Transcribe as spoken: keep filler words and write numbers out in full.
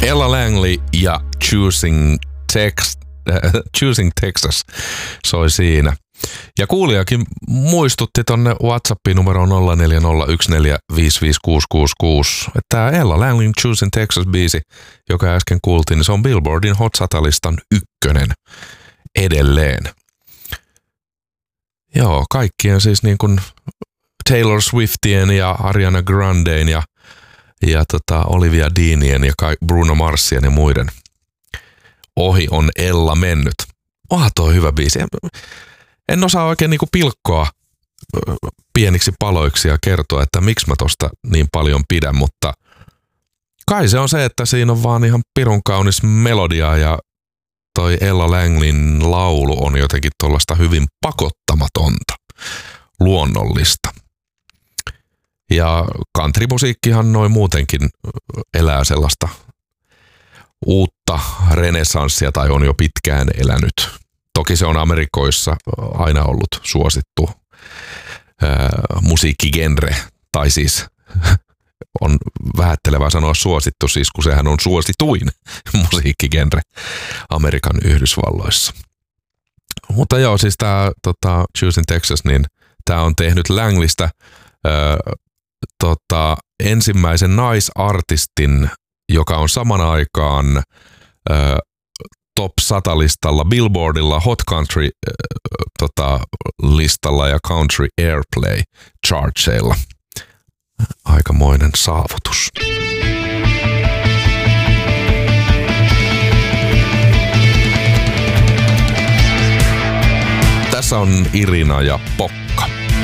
Ella Langley ja Choosing, Tex, äh, Choosing Texas soi siinä. Ja kuulijakin muistutti tonne WhatsAppiin numeroon nolla neljä nolla yksi neljä viisi viisi kuusi kuusi kuusi, että tämä Ella Langley Choosing Texas-biisi, joka äsken kuultiin, niin se on Billboardin Hot sata-listan ykkönen edelleen. Joo, kaikkien siis niin kuin Taylor Swiftien ja Ariana Grandeen ja, ja tota Olivia Deanien ja Bruno Marsien ja muiden ohi on Ella mennyt. Oha, toi hyvä biisi. En osaa oikein niinku pilkkoa pieniksi paloiksi ja kertoa, että miksi mä tosta niin paljon pidän, mutta kai se on se, että siinä on vaan ihan pirun kaunis melodia ja toi Ella Langleyn laulu on jotenkin tuollaista hyvin pakottamatonta, luonnollista. Ja countrymusiikkihan noin muutenkin elää sellaista uutta renessanssia tai on jo pitkään elänyt. Toki se on Amerikoissa aina ollut suosittu ää, musiikkigenre, tai siis on vähättelevää sanoa suosittu, siis kun sehän on suosituin musiikkigenre Amerikan Yhdysvalloissa. Mutta joo, siis tämä tota, Choosing Texas, niin tämä on tehnyt Langleystä ää, tota, ensimmäisen naisartistin, joka on saman aikaan ää, top sata-listalla, Billboardilla, Hot Country äh, tota, listalla ja Country Airplay chartseilla. Aikamoinen saavutus. Tässä on Irina ja Pop.